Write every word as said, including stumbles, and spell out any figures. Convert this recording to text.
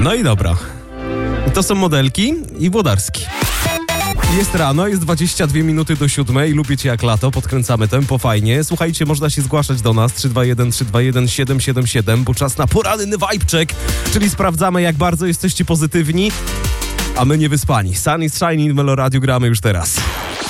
No i dobra. To są Modelki i Włodarski. Jest rano, jest dwadzieścia dwie minuty do siódmej. Lubię cię jak lato, podkręcamy tempo fajnie. Słuchajcie, można się zgłaszać do nas trzy dwa jeden trzy dwa jeden siedem siedem siedem, bo czas na poranny vibe check, czyli sprawdzamy, jak bardzo jesteście pozytywni, a my niewyspani. Sun is shining w Melo Radio gramy już teraz.